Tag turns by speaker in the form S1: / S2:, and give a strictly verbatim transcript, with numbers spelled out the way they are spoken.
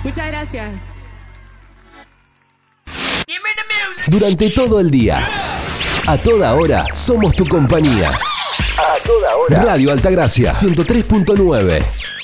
S1: Muchas gracias.
S2: Durante todo el día, a toda hora, somos tu compañía. A toda hora. Radio Altagracia, ciento tres punto nueve.